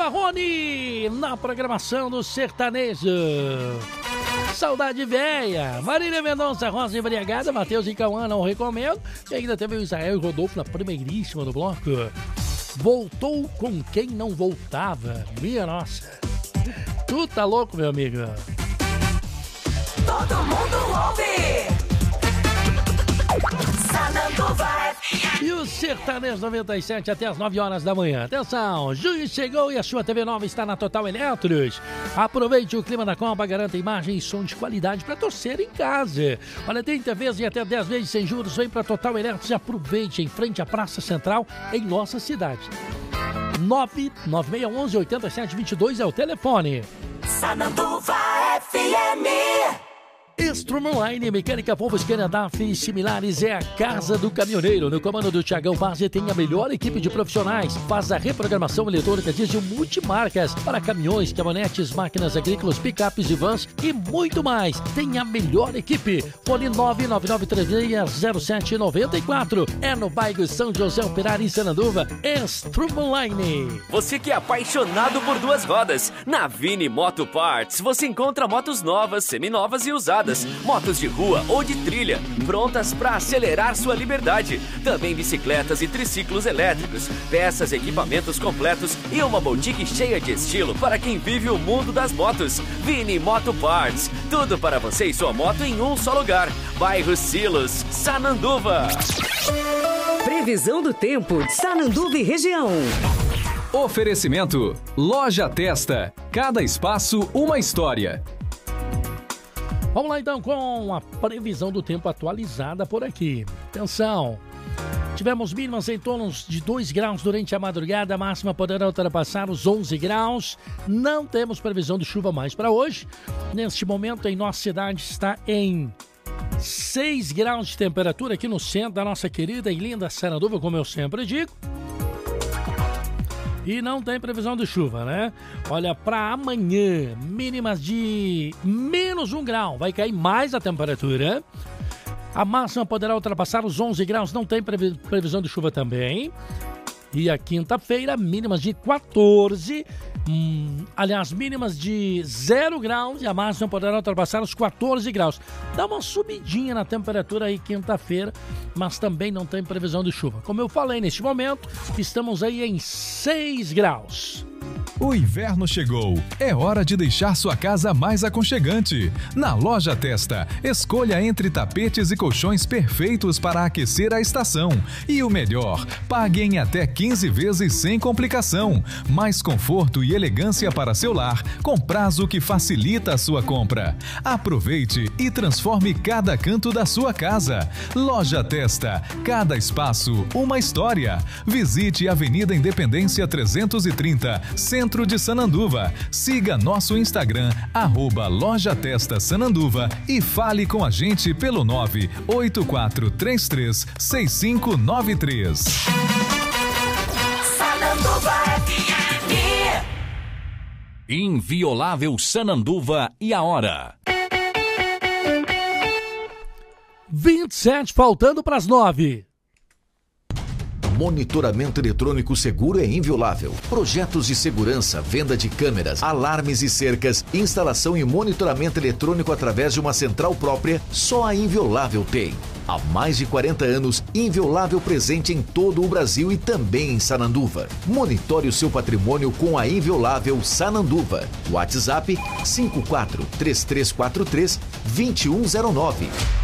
Marrone na programação do sertanejo. Saudade Véia, Marília Mendonça, Rosa Embriagada, Matheus e Cauã, não recomendo. E ainda teve o Israel e Rodolfo na primeiríssima do bloco. Voltou com quem não voltava, minha nossa. Tu tá louco, meu amigo? Todo mundo ouve. Sananduva FM. E o Sertanejo 97 até as 9 horas da manhã. Atenção, junho chegou e a sua TV nova está na Total Eletros. Aproveite o clima da Copa, garanta imagem e som de qualidade para torcer em casa. Olha, tem TVs e até 10 vezes sem juros. Vem para Total Eletros e aproveite em frente à Praça Central em nossa cidade. 99611-8722 é o telefone. Sananduva FM. Estrum Online, mecânica Volvo, Scania, DAF e similares é a casa do caminhoneiro. No comando do Thiagão Base tem a melhor equipe de profissionais. Faz a reprogramação eletrônica diesel multimarcas para caminhões, caminhonetes, máquinas agrícolas, picapes e vans e muito mais. Tem a melhor equipe. Fone 999360794. É no bairro São José Operário em Sananduva. Estrum Online. Você que é apaixonado por duas rodas, na Vini Moto Parts você encontra motos novas, seminovas e usadas. Motos de rua ou de trilha, prontas para acelerar sua liberdade. Também bicicletas e triciclos elétricos, peças, equipamentos completos e uma boutique cheia de estilo para quem vive o mundo das motos. Vini Moto Parts, tudo para você e sua moto em um só lugar. Bairro Silos, Sananduva. Previsão do tempo de Sananduva e região. Oferecimento Loja Testa, cada espaço uma história. Vamos lá então com a previsão do tempo atualizada por aqui. Atenção, tivemos mínimas em torno de 2 graus durante a madrugada, a máxima poderá ultrapassar os 11 graus. Não temos previsão de chuva mais para hoje. Neste momento em nossa cidade está em 6 graus de temperatura aqui no centro da nossa querida e linda Sananduva, como eu sempre digo. E não tem previsão de chuva, né? Olha, para amanhã, mínimas de menos 1 grau. Vai cair mais a temperatura. A máxima poderá ultrapassar os 11 graus. Não tem previsão de chuva também. E a quinta-feira, mínimas de 14. Aliás, mínimas de 0 graus e a máxima poderá ultrapassar os 14 graus. Dá uma subidinha na temperatura aí quinta-feira, mas também não tem previsão de chuva. Como eu falei, neste momento, estamos aí em 6 graus. O inverno chegou. É hora de deixar sua casa mais aconchegante. Na Loja Testa, escolha entre tapetes e colchões perfeitos para aquecer a estação. E o melhor, pague em até 15 vezes sem complicação. Mais conforto e elegância para seu lar, com prazo que facilita a sua compra. Aproveite e transforme cada canto da sua casa. Loja Testa, cada espaço uma história. Visite a Avenida Independência 330, Centro de Sananduva. Siga nosso Instagram, @LojaTestaSananduva e fale com a gente pelo 984336593. Sananduva FM. Inviolável Sananduva e a hora. 27, faltando para as 9. Monitoramento eletrônico seguro é inviolável. Projetos de segurança, venda de câmeras, alarmes e cercas, instalação e monitoramento eletrônico através de uma central própria, só a Inviolável tem. Há mais de 40 anos, Inviolável presente em todo o Brasil e também em Sananduva. Monitore o seu patrimônio com a Inviolável Sananduva. WhatsApp 543343 2109.